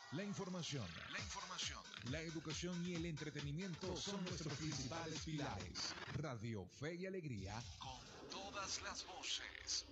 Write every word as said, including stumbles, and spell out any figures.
La información, la información, la educación y el entretenimiento son nuestros principales pilares. Radio Fe y Alegría, con todas las voces.